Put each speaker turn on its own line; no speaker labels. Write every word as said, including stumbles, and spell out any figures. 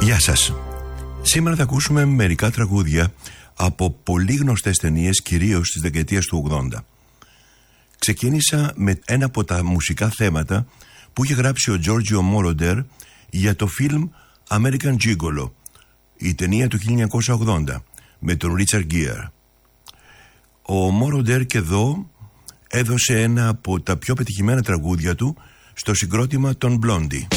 Γεια σας. Σήμερα θα ακούσουμε μερικά τραγούδια από πολύ γνωστές ταινίες, κυρίως της δεκαετίας του ογδόντα. Ξεκίνησα με ένα από τα μουσικά θέματα που είχε γράψει ο Giorgio Moroder για το φιλμ American Gigolo, η ταινία του χίλια εννιακόσια ογδόντα, με τον Richard Gere. Ο Moroder και εδώ έδωσε ένα από τα πιο πετυχημένα τραγούδια του στο συγκρότημα των Blondie.